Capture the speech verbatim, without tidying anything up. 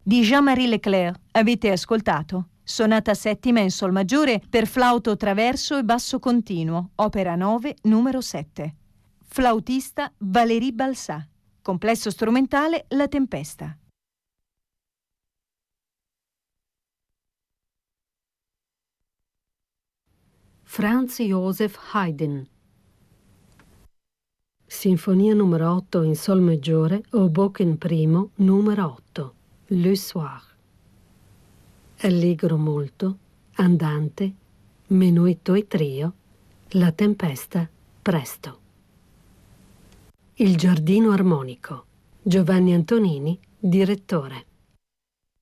di Jean-Marie Leclerc. Avete ascoltato? Sonata settima in sol maggiore per flauto traverso e basso continuo, opera nove, numero sette. Flautista Valérie Balsà. Complesso strumentale La Tempesta. Franz Joseph Haydn. Sinfonia numero otto in sol maggiore, Hoboken primo, numero otto, Le Soir. Allegro molto, andante, menuetto e trio, La Tempesta, presto. Il giardino armonico, Giovanni Antonini, direttore.